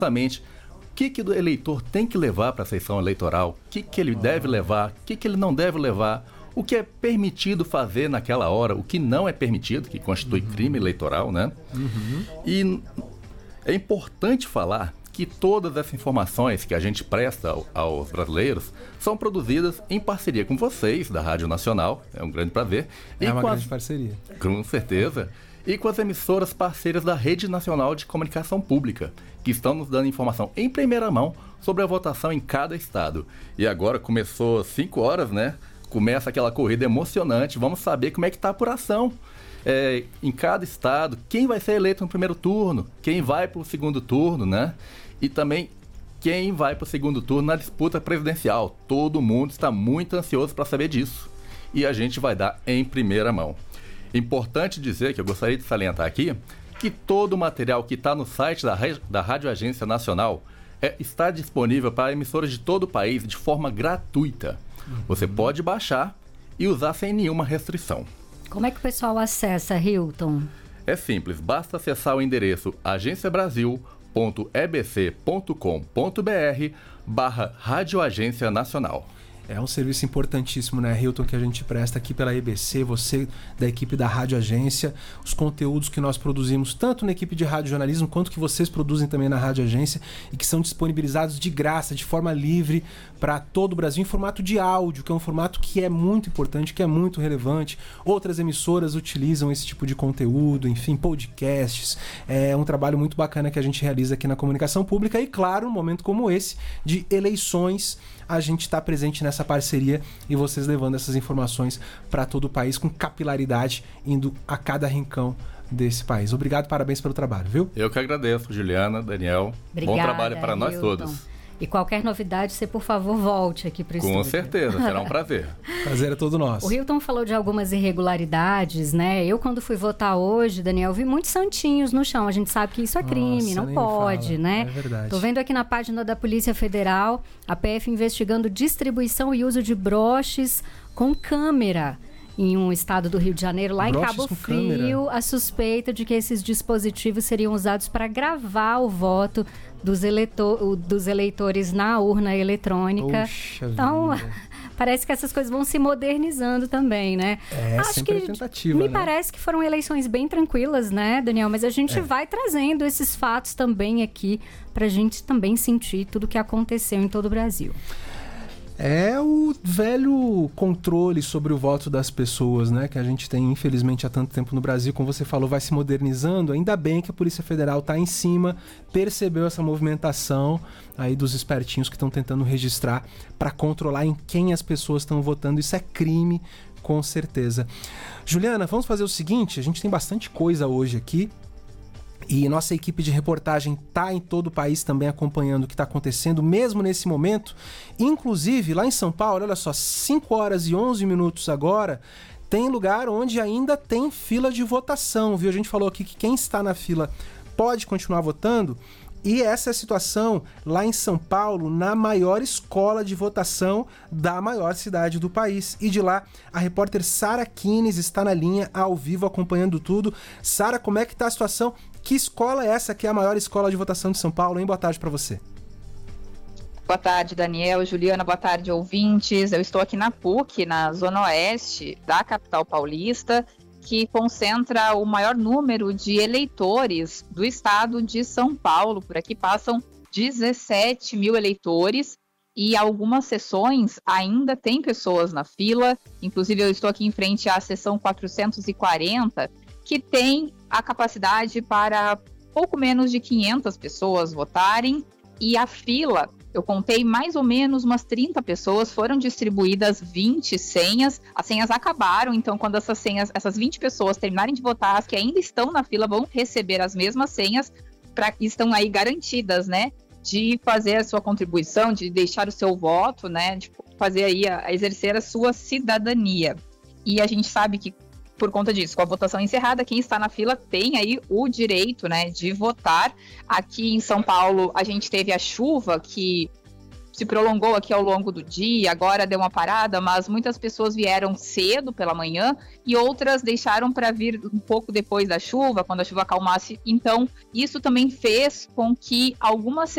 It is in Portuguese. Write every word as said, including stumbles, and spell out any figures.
justamente o que, que o eleitor tem que levar para a sessão eleitoral, o que, que ele deve levar, o que, que ele não deve levar, o que é permitido fazer naquela hora, o que não é permitido, que constitui uhum. crime eleitoral, né? Uhum. E é importante falar que todas essas informações que a gente presta ao, aos brasileiros são produzidas em parceria com vocês, da Rádio Nacional, é um grande prazer. É e uma com grande as, parceria. Com certeza. E com as emissoras parceiras da Rede Nacional de Comunicação Pública, que estão nos dando informação em primeira mão sobre a votação em cada estado. E agora começou cinco horas, né? Começa aquela corrida emocionante, vamos saber como é que está a apuração. É, em cada estado, quem vai ser eleito no primeiro turno, quem vai para o segundo turno, né? E também quem vai para o segundo turno na disputa presidencial. Todo mundo está muito ansioso para saber disso. E a gente vai dar em primeira mão. Importante dizer, que eu gostaria de salientar aqui, que todo o material que está no site da, da Rádio Agência Nacional é, está disponível para emissoras de todo o país de forma gratuita. Uhum. Você pode baixar e usar sem nenhuma restrição. Como é que o pessoal acessa, Hilton? É simples, basta acessar o endereço agenciabrasil ponto e b c ponto com ponto b r barra Rádio Agência Nacional. É um serviço importantíssimo, né, Hilton, que a gente presta aqui pela E B C, você da equipe da Rádio Agência, os conteúdos que nós produzimos, tanto na equipe de rádio jornalismo, quanto que vocês produzem também na Rádio Agência, e que são disponibilizados de graça, de forma livre, para todo o Brasil, em formato de áudio, que é um formato que é muito importante, que é muito relevante. Outras emissoras utilizam esse tipo de conteúdo, enfim, podcasts. É um trabalho muito bacana que a gente realiza aqui na comunicação pública, e claro, um momento como esse, de eleições, a gente está presente nessa parceria e vocês levando essas informações para todo o país com capilaridade, indo a cada rincão desse país. Obrigado, parabéns pelo trabalho, viu? Eu que agradeço, Juliana, Daniel. Obrigada, bom trabalho para nós Hilton. todos. E qualquer novidade, você, por favor, volte aqui para o estúdio. Com certeza, será um prazer. Prazer é todo nosso. O Hilton falou de algumas irregularidades, né? Eu, quando fui votar hoje, Daniel, vi muitos santinhos no chão. A gente sabe que isso é crime, Nossa, não pode, fala. né? É verdade. Tô vendo aqui na página da Polícia Federal, a P F investigando distribuição e uso de broches com câmera em um estado do Rio de Janeiro, lá Broches em Cabo com Frio, câmera. a suspeita de que esses dispositivos seriam usados para gravar o voto dos, eleitor, dos eleitores na urna eletrônica. Poxa então, vida. parece que essas coisas vão se modernizando também, né? É, Acho sempre que é tentativa, me né? parece que foram eleições bem tranquilas, né, Daniel? Mas a gente É. vai trazendo esses fatos também aqui pra gente também sentir tudo o que aconteceu em todo o Brasil. É o velho controle sobre o voto das pessoas, né? Que a gente tem, infelizmente, há tanto tempo no Brasil. Como você falou, vai se modernizando. Ainda bem que a Polícia Federal está em cima, percebeu essa movimentação aí dos espertinhos que estão tentando registrar para controlar em quem as pessoas estão votando. Isso é crime, com certeza. Juliana, vamos fazer o seguinte, a gente tem bastante coisa hoje aqui. E nossa equipe de reportagem está em todo o país também acompanhando o que está acontecendo, mesmo nesse momento. Inclusive, lá em São Paulo, olha só, cinco horas e onze minutos agora, tem lugar onde ainda tem fila de votação, viu? A gente falou aqui que quem está na fila pode continuar votando. E essa é a situação lá em São Paulo, na maior escola de votação da maior cidade do país. E de lá, a repórter Sara Kines está na linha, ao vivo, acompanhando tudo. Sara, como é que está a situação? Que escola é essa que é a maior escola de votação de São Paulo, hein? Boa tarde para você. Boa tarde, Daniel, Juliana, boa tarde, ouvintes. Eu estou aqui na P U C, na zona oeste da capital paulista, que concentra o maior número de eleitores do estado de São Paulo. Por aqui passam dezessete mil eleitores e algumas sessões ainda tem pessoas na fila. Inclusive, eu estou aqui em frente à sessão quatrocentos e quarenta, que tem a capacidade para pouco menos de quinhentas pessoas votarem. E a fila, eu contei mais ou menos umas trinta pessoas, foram distribuídas vinte senhas, as senhas acabaram, então quando essas senhas, essas vinte pessoas terminarem de votar, as que ainda estão na fila vão receber as mesmas senhas, pra, estão aí garantidas, né, de fazer a sua contribuição, de deixar o seu voto, né, de fazer aí, a, a exercer a sua cidadania. E a gente sabe que, por conta disso, com a votação encerrada, quem está na fila tem aí o direito, né, de votar. Aqui em São Paulo, a gente teve a chuva que se prolongou aqui ao longo do dia, agora deu uma parada, mas muitas pessoas vieram cedo pela manhã e outras deixaram para vir um pouco depois da chuva, quando a chuva acalmasse. Então, isso também fez com que algumas